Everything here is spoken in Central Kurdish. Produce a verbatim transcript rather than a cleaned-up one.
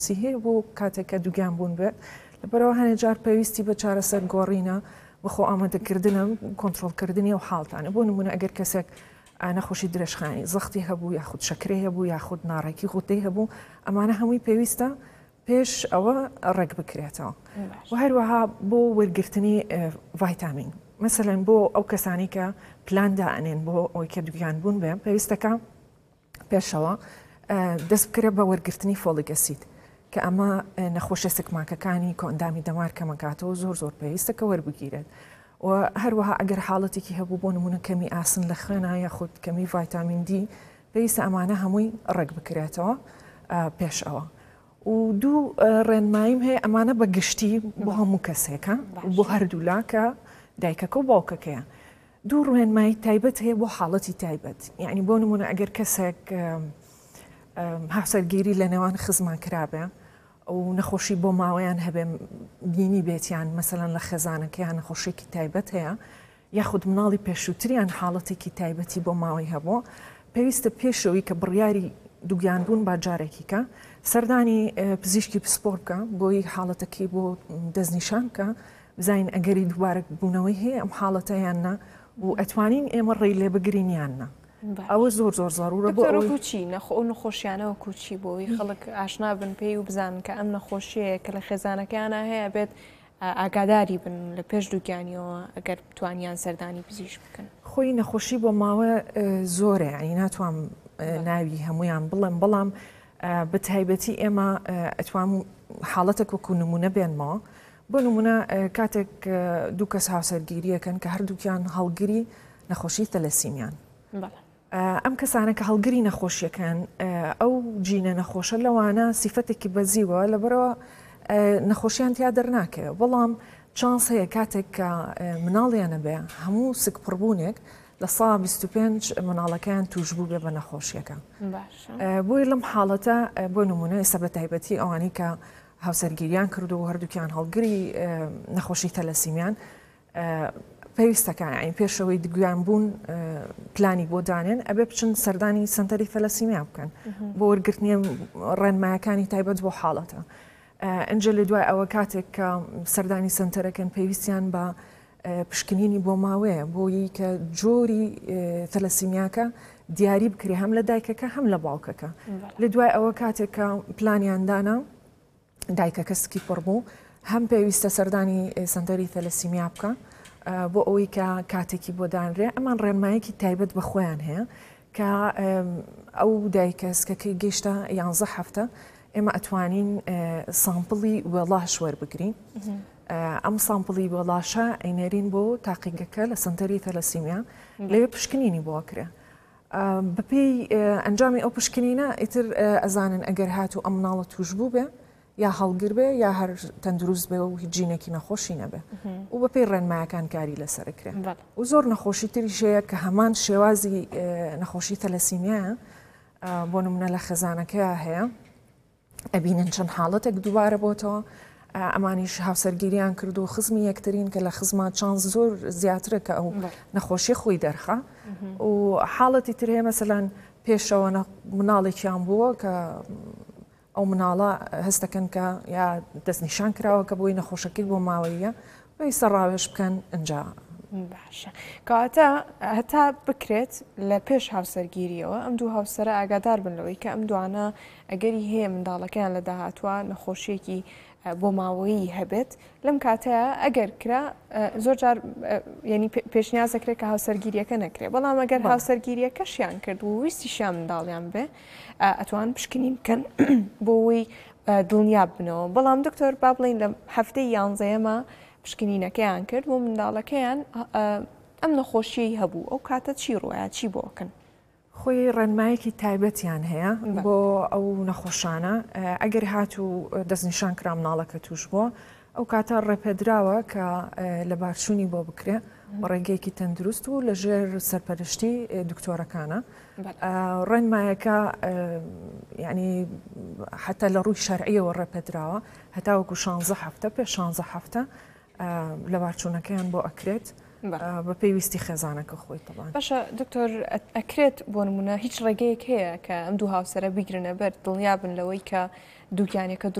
هەیە بۆ کاتێککە دووگیان بوون بێت لەبەرەوە هەنێ جار پێویستی بە چارەسەر گۆڕینە بەخۆ ئامادەکردنە کۆنتترۆلکردنی و حاڵتانە بۆ نمونە ئەگەر کەسێک نەخۆشی درێژخانی زەختی هەبوو یاخود شەکرێ هەبوو یاخود ناڕێکی غوتەی هەبوو ئەمانە هەمووی پێویستە پێش ئەوە ڕێک بکرێتەوە و هەروەها بۆ وەرگرتنی ڤایتامین مثلەن بۆ ئەو کەسانی کە پلاندا ئەنێن بۆ ئەوی کە دووگیان بوون بێ پێویستەکە پێشەوە دەست بکرێت بە وەرگرتنی فۆلیک ئەسید کە ئەمە نەخۆشە سکماکەکانی کۆئەندامی دەمار کەمەکاتەوە زۆر زۆر پێویستەکە وەربگیرێت و هەروەها ئەگەر حاڵەتێکی هەبوو بۆ نمونە کەمی ئاسن لە خوێنە یاخود کەمی ڤایتامین دی پێویستە ئەمانە هەمووی ڕێک بکرێتەوە پێش ئەوە و دوو ڕێنماییم هەیە ئەمانە بە گشتی بۆ هەموو کەسێکە بۆ هەردوولا کە دایکەکە و باوکەکەیە دوو ڕێنمایی تایبەت هەیە بۆ حاڵەتی تایبەت یعنی بۆ نمونە ئەگەر کەسێک هاوسەرگیری لە نێوان خزمان کرابێ و نەخۆشی بۆ ماوەیان هەبێ بینی بێتیان مەسەلەن لە خێزانەکەیان نەخۆشێکی تایبەت هەیە یاخود مناڵی پێشووتریان حاڵەتێکی تایبەتی بۆ ماوەی هەبووە پێویستە پێشەوەی کە بڕیاری دووگیان بوون با جارێکیکە سەردانی پزیشکی پسپۆر بکە بۆی حاڵەتەکەی بۆ دەستنیشان کە بزین ئەگەری دووبارە بوونەوەی هەیە ئەم حاڵەتەیاننا و ئەتوانین ئێمە ڕێی لێ بگرینیاننا ئەوە زۆر زۆر زارورە بۆ کوچی نەخۆ نەخۆشیانەوە کوچی بۆی خەڵک ئاشنا بن پێی و بزانن کە ئەم نەخۆشیەیە کە لە خێزانەکەیانە هەیە بێت ئاگاداری بن لە پێش دووگیانیەوە ئەگەر توانیان سەردانی پزیش بکەن خۆی نەخۆشی بۆ ماوە زۆرە ینی ناتوان ناوی هەمویان بڵێم بەڵام بەتایبەتی ئێمە ئەتوان حاڵەتێک وەکو نمونە بێنمەوە بۆ نمونە کاتێک دوو کەس هاوسەرگیریەکەن کە هەردووکیان هەڵگری نەخۆشی تەلەسیمیان ئەم کەسانە کە هەڵگری نەخۆشیەکان ئەو جینە نەخۆشە لەوانە سیفەتێکی بەزیوە لەبەرەوە نەخۆشیان تیا دەرناکە بەڵام چانس هەیە کاتێک کە مناڵیانە بێ هەموو سکپڕبوونێک لە سا بیست و پێنج مناڵەکان توش بوو بێ بە نەخۆشیەکە بۆی لەم حاڵەتە بۆ نمونە ئێستا بە تایبەتی ئەوانی کە هاوسەرگیریان کردو و هەردووکیان هەڵگری نەخۆشی تەلەسیمیان پێویستەکە ئەین پێشەوەی دووگیان بوون پلانی بۆ دانێن ئەبێ بچن سەردانی سنتەری تەلەسیمیا بکەن بۆ وەرگرتنی ڕێنمایەکانی تایبەت بۆ حاڵەتە ئەنجە لە دوای ئەوە کاتێک کە سەردانی سنتەرەکەن پێویستیان بە پشکنینی بۆ ماوەیە بۆیی کە جۆری تەلەسیمیاکە دیاری بکرێ هەم لە دایکەکە هەم لە باوکەکە لە دوای ئەوە کاتێک کە پلانیاندانا دایکەکە سکی پڕ بوو هەم پێویستە سەردانی سنتەری تەلەسیمیا بکە بۆ ئەوەی کە کاتێکی بۆ دانرێ ئەمان ڕێنمایەکی تایبەت بە خۆیان هەیە کە ئەو دایکەسکەکەی گەیشتە یانزە هەفتە ئێمە ئەتوانین سامپڵی وێڵاش وەربگرین ئەم سامپڵی وێڵاشە ئەینێرین بۆ تاقیگەکە لە سنتەری تەلەسیمیا لەوێ پشکنینی بۆکرێ بەپێی ئەنجامی ئەو پشکنینە ئیتر ئەزانن ئەگەر هات و ئەم مناڵە توش بوو بێ یا هەڵگر بێ یا هەر تەندروست بێ و هیچ جینێکی نەخۆشی نەبێ و بەپێی ڕێنمایەکان کاری لەسەرکرێ و زۆر نەخۆشی تریشەیە کە هەمان شێوازی نەخۆشی تەلەسیمیایە بۆ نمونە لە خێزانەکەیە هەیە ئەبینن چەند حاڵەتێک دووبارە بۆتەوە ئەمانیش هاوسەرگیریان کرد و خزمی یەکترین کە لە خزمان چانس زۆر زیاترە کە ئەو نەخۆشی خۆی دەرخە و حاڵەتی تر هەیە مەسەلەن پێشەوە مناڵێکیان بووە کە ئەو مناڵە هەستەکەن کە یا دەستنیشان کراوە کە بۆی نەخۆشەکەی بۆ ماوەیە بۆی سەرڕاوێش بکەن ئەنجا باشە کەواتە هەتا بکرێت لە پێش هاوسەرگیریەوە ئەم دوو هاوسەرە ئاگادار بنەوەی کە ئەم دوانە ئەگەری هەیە منداڵەکەیان لە داهاتوە نەخۆشیێکی بۆ ماوەیی هەبێت لەم کاتەیە ئەگەر کرا زۆر جار ینی پێشنیازەکرێت کە هاوسەرگیریەکە نەکرێت بەڵام ئەگەر هاوسەرگیریەکەشیان کرد و ویستیشیان منداڵیان بێ ئەتوان پشکنین بکەن بۆەوەی دڵنیاب بنەوە بەڵام دکتۆر با بڵین لە هەفتەی یانزەیەمە پشکنینەکەیان کرد و منداڵەکەیان ئەم نەخۆشیی هەبوو ئەو کاتە چی ڕۆیە چی بۆکەن خۆی ڕێنمایەکی تایبەتیان هەیە بۆ ئەو نەخۆشانە ئەگەر هات و دەستنیشان کرا مناڵەکە توش بووە ئەو کاتە ڕێپێدراوە کە لە بارچوونی بۆ بکرێ ڕێگەیەکی تەندروست و لەژێر سەرپەرشتی دکتۆرەکانە ڕێنمایەکە ینی حتا لە ڕووی شەرعیەوە ڕێپێدراوە هەتا وەکو شانزە هەفتە پێش شانزە هەفتە لە بارچوونەکەیان بۆ ئەکرێت بە پێویستی خێزانەکە خۆی تەبان. باشە دکتۆر ئەکرێت بۆ نمونە هیچ ڕێگەیەک هەیە کە ئەم دوو هاوسەرە بیگرنە بەر دڵنیا بن لەوەی کە دووگیانەکە